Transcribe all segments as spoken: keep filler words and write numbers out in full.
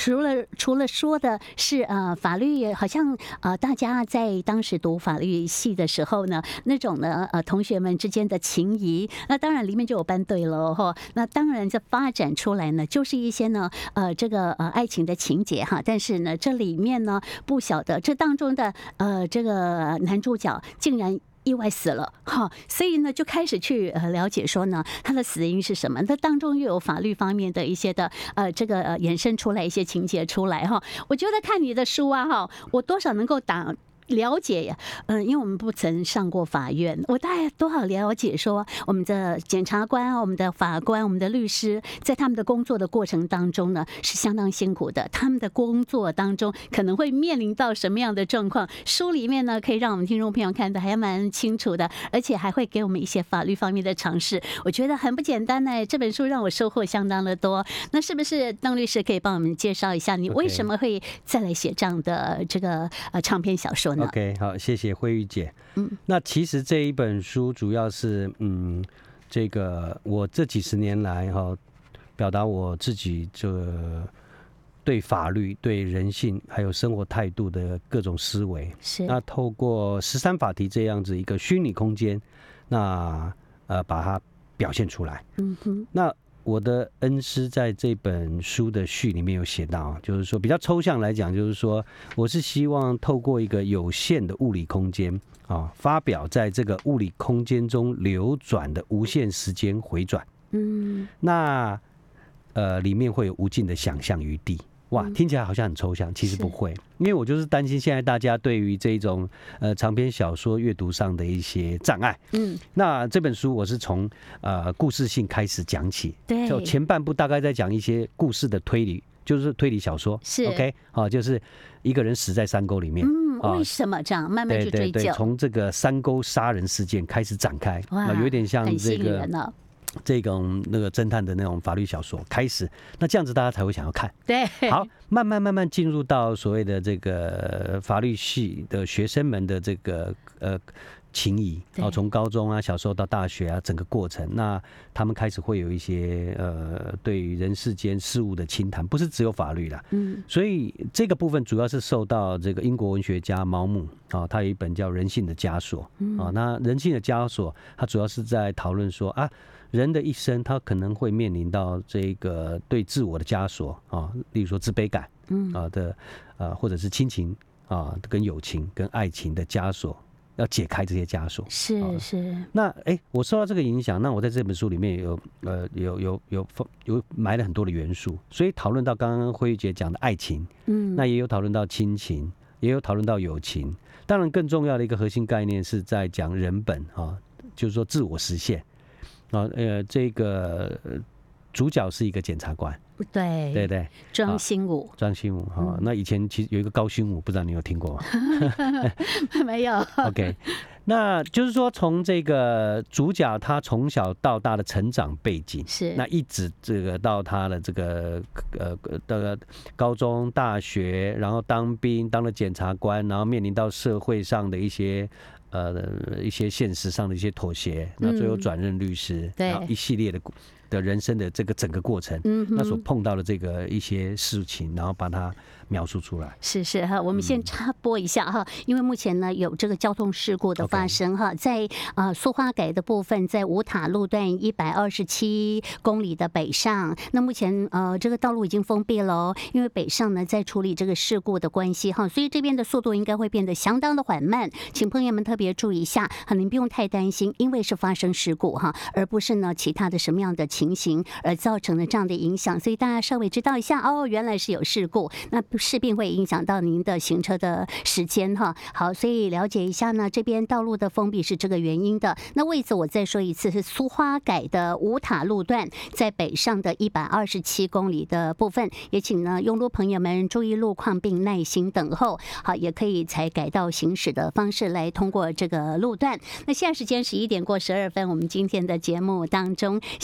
除了除了说的是呃法律，好像呃大家在当时读法律系的时候呢，那种呢呃同学们之间的情谊，那当然里面就有班队了哈。那当然这发展出来呢，就是一些呢呃这个呃爱情的情节哈。但是呢，这里面呢不晓得这当中的呃这个男主角竟然意外死了哈，所以呢就开始去呃了解说呢他的死因是什么。那当中又有法律方面的一些的呃这个呃衍生出来一些情节出来哈。我觉得看你的书啊哈，我多少能够打。了解呀，嗯，因为我们不曾上过法院，我大概多少了解说，我们的检察官、我们的法官、我们的律师，在他们的工作的过程当中呢，是相当辛苦的。他们的工作当中可能会面临到什么样的状况？书里面呢，可以让我们听众朋友看得还蛮清楚的，而且还会给我们一些法律方面的常识，我觉得很不简单呢。这本书让我收获相当的多。那是不是邓律师可以帮我们介绍一下，你为什么会再来写这样的这个呃长篇小说？ OK， 好，谢谢慧玉姐。 嗯， 那其实这一本书主要是，嗯，这个我这几十年来哈，表达我自己这个对法律、对人性还有生活态度的各种思维。 是。 那透过十三法题这样子一个虚拟空间，那呃把它表现出来。 嗯哼。 那我的恩师在这本书的序里面有写到，就是说比较抽象来讲，就是说我是希望透过一个有限的物理空间啊，发表在这个物理空间中流转的无限时间回转。 嗯， 那呃里面会有无尽的想象余地。哇，听起来好像很抽象，其实不会，因为我就是担心现在大家对于这种呃长篇小说阅读上的一些障碍。 嗯， 那这本书我是从呃故事性开始讲起， 对， 就前半部大概在讲一些故事的推理，就是推理小说。 是 OK， 好、哦，就是一个人死在山沟里面。 嗯，为什么这样？慢慢去追究。 对对对，从这个山沟杀人事件开始展开， 哇， 有点像这个。这种那个侦探的那种法律小说开始，那这样子大家才会想要看。 对， 好，慢慢慢慢进入到所谓的这个法律系的学生们的这个呃情谊，然后从高中啊、小时候到大学啊，整个过程，那他们开始会有一些呃对于人世间事物的轻谈，不是只有法律啦。 嗯， 所以这个部分主要是受到这个英国文学家毛姆啊，他有一本叫《人性的枷锁》啊，那《人性的枷锁》他主要是在讨论说啊。人的一生，他可能会面临到这个对自我的枷锁啊，例如说自卑感，嗯啊的呃，或者是亲情啊、跟友情、跟爱情的枷锁，要解开这些枷锁。 是是。 那哎，我受到这个影响，那我在这本书里面有呃有有有有埋了很多的元素，所以讨论到刚刚慧玉姐讲的爱情，嗯，那也有讨论到亲情，也有讨论到友情。当然，更重要的一个核心概念是在讲人本啊，就是说自我实现。啊，呃，这个主角是一个检察官， 对对对， 庄心武， 庄心武哈、嗯。那以前其实有一个高心武，不知道你有听过吗？ 没有。 OK， 那就是说，从这个主角他从小到大的成长背景是， 那一直这个到他的这个呃的高中、大学，然后当兵，当了检察官，然后面临到社会上的一些。呃，一些现实上的一些妥协，那最后转任律师， 嗯、 然后一系列的的人生的这个整个过程，嗯，那所碰到的这个一些事情，然后把它描述出来。 是是哈，我们先插播一下哈、嗯，因为目前呢有这个交通事故的发生哈， okay. 在呃苏花改的部分，在五塔路段一百二十七公里的北上，那目前呃这个道路已经封闭了，因为北上呢在处理这个事故的关系哈，所以这边的速度应该会变得相当的缓慢，请朋友们特别注意一下，您不用太担心，因为是发生事故哈，而不是呢其他的什么样的情形而造成的这样的影响，所以大家稍微知道一下哦，原来是有事故，那势必会影响到您的行车的时间哈。好，所以了解一下呢，这边道路的封闭是这个原因的。那位置我再说一次，是苏花改的五塔路段，在北上的一百二十七公里的部分，也请呢用路朋友们注意路况并耐心等候。好，也可以采改道行驶的方式来通过这个路段。那现在时间十一点过十二分，我们今天的节目当中，小小故事。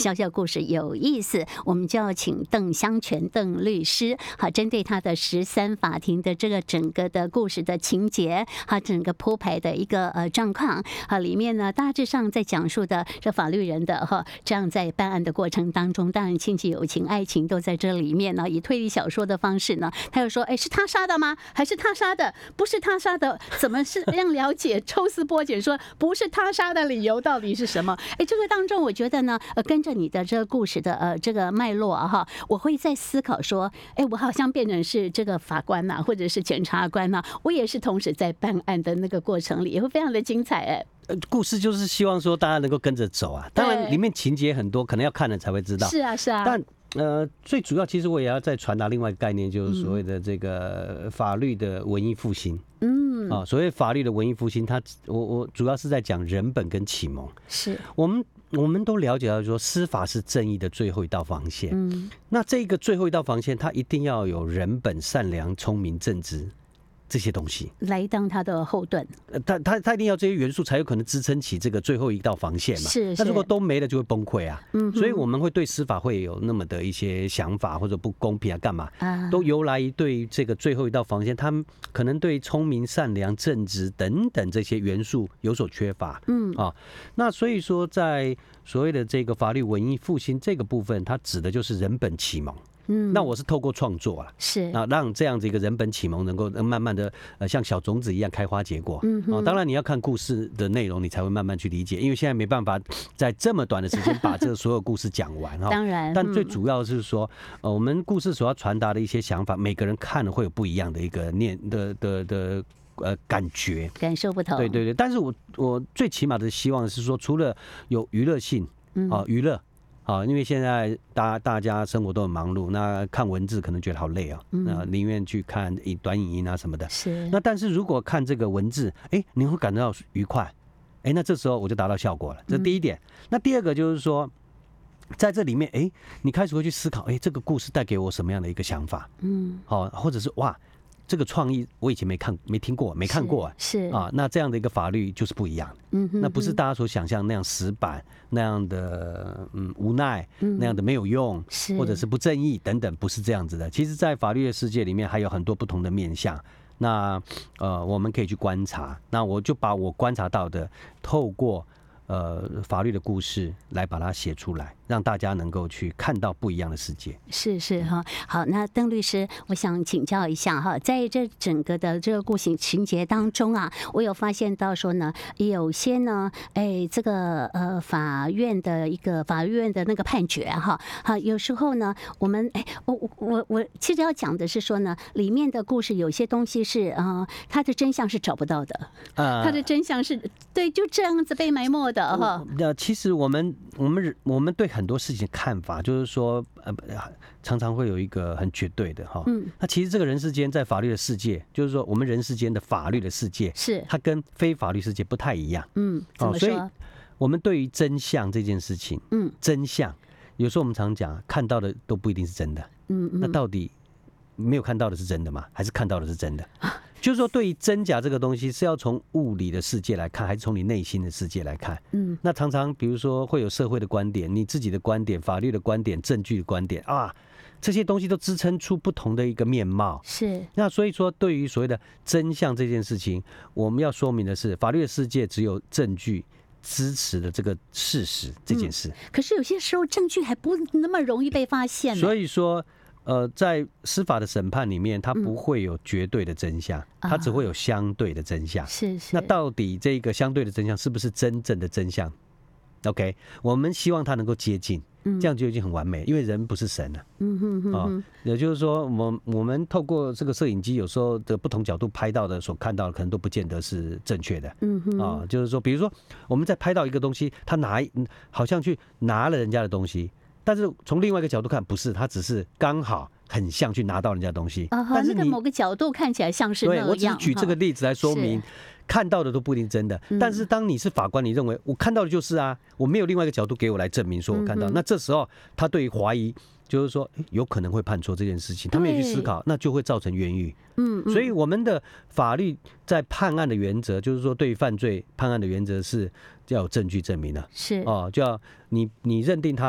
就是有意思，我们就要请邓湘全邓律师，好，针对他的十三法庭的这个整个的故事的情节，好，整个铺排的一个呃状况，好，里面呢大致上在讲述的这法律人的哈，这样在办案的过程当中，当然亲戚友情、爱情都在这里面呢，以推理小说的方式呢，他又说，哎，是他杀的吗？还是他杀的？不是他杀的，怎么是让了解抽丝剥茧，说不是他杀的理由到底是什么？哎，这个当中我觉得呢，呃，跟着你的这个故事的呃这个脉络啊哈，我会在思考说，哎，我好像变成是这个法官呐、啊，或者是检察官呐、啊，我也是同时在办案的那个过程里，也会非常的精彩哎。 故事就是希望说大家能够跟着走啊，当然里面情节很多，可能要看了才会知道。 是啊，是啊。 但呃，最主要其实我也要再传达另外一个概念，就是所谓的这个法律的文艺复兴。嗯，啊，所谓法律的文艺复兴，它我我主要是在讲人本跟启蒙。 是我们我们都了解到说，司法是正义的最后一道防线。嗯，那这个最后一道防线，它一定要有人本善良、聪明、正直。这些东西来当他的后盾， 他他他一定要这些元素才有可能支撑起这个最后一道防线嘛。 是， 那如果都没了，就会崩溃啊。嗯，所以我们会对司法会有那么的一些想法或者不公平啊，干嘛？啊，都由来于对这个最后一道防线，他们可能对聪明、善良、正直等等这些元素有所缺乏。嗯啊，那所以说，在所谓的这个法律文艺复兴这个部分，它指的就是人本启蒙。嗯，那我是透过创作啊， 是啊，让这样子一个人本启蒙能够慢慢的呃像小种子一样开花结果。嗯，哦，当然你要看故事的内容，你才会慢慢去理解，因为现在没办法在这么短的时间把这个所有故事讲完哈。 当然， 但最主要是说，呃，我们故事所要传达的一些想法，每个人看了会有不一样的一个念的的的呃感觉， 感受不同。 对对对，但是我我最起码的希望是说，除了有娱乐性啊，娱乐。啊，因为现在大大家生活都很忙碌，那看文字可能觉得好累啊，那宁愿去看短影音啊什么的。 是。 那但是如果看这个文字，哎，你会感到愉快，哎，那这时候我就达到效果了。这是第一点。嗯、那第二个就是说，在这里面，哎，你开始会去思考，哎，这个故事带给我什么样的一个想法？嗯。好，或者是哇。这个创意我以前没看、没听过、没看过， 是, 是啊，那这样的一个法律就是不一样的，嗯哼哼，那不是大家所想象那样死板、那样的嗯无奈、嗯、那样的没有用，或者是不正义等等，不是这样子的。其实，在法律的世界里面，还有很多不同的面向。那呃，我们可以去观察。那我就把我观察到的，透过呃法律的故事来把它写出来，让大家能够去看到不一样的世界。 是是哈，好，那邓律师，我想请教一下哈，在这整个的这个故事情节当中啊，我有发现到说呢，有些呢，哎，这个呃法院的一个法院的那个判决哈，哈，有时候呢，我们哎，我我我我其实要讲的是说呢，里面的故事有些东西是呃，它的真相是找不到的，呃，它的真相是对就这样子被埋没的。哈， 那其实我们我们我们对很多事情的看法，就是说，呃，常常会有一个很绝对的哈。嗯。那其实这个人世间，在法律的世界，就是说我们人世间的法律的世界， 是它跟非法律世界不太一样。 嗯。怎么说？ 所以我们对于真相这件事情，嗯，真相有时候我们常讲，看到的都不一定是真的。嗯嗯。那到底没有看到的是真的吗？还是看到的是真的？就是说，对于真假这个东西，是要从物理的世界来看，还是从你内心的世界来看？嗯，那常常比如说会有社会的观点、你自己的观点、法律的观点、证据的观点啊，这些东西都支撑出不同的一个面貌。 是。 那所以说，对于所谓的真相这件事情，我们要说明的是，法律的世界只有证据支持的这个事实这件事。 嗯、可是有些时候证据还不那么容易被发现。 所以说。呃，在司法的审判里面，它不会有绝对的真相，嗯、它只会有相对的真相。 是是。 那到底这个相对的真相是不是真正的真相 ？OK， 我们希望它能够接近，嗯、这样就已经很完美，因为人不是神了。嗯哼哼哼。啊，也就是说，我们我们透过这个摄影机，有时候的不同角度拍到的，所看到的可能都不见得是正确的。嗯哼。啊，就是说，比如说我们在拍到一个东西，他拿好像去拿了人家的东西。但是从另外一个角度看，不是，他只是刚好很像去拿到人家的东西。 啊，但是那个某个角度看起来像是那样。 对，我只是举这个例子来说明，看到的都不一定真的。嗯、但是当你是法官，你认为我看到的就是啊，我没有另外一个角度给我来证明说我看到。嗯、那这时候他对于怀疑，就是说有可能会判错这件事情，他没有去思考，那就会造成冤狱。嗯，所以我们的法律在判案的原则，就是说对于犯罪判案的原则是要有证据证明的。 是哦，就要你你认定他。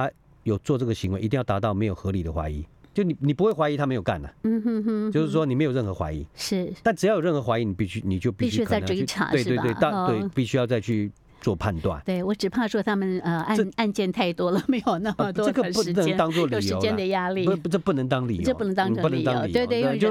有做这个行为，一定要达到没有合理的怀疑。就你你不会怀疑他没有干的、啊，嗯哼哼，就是说你没有任何怀疑， 是， 但只要有任何怀疑，你必须你就必须再追查， 对对对，但、 哦、 对必须要再去做判断。 对我只怕说他们呃案案件太多了，没有那么多这个不能当做理由， 有时间的压力， 不这不能当理由， 这不能当成理由，对对， 就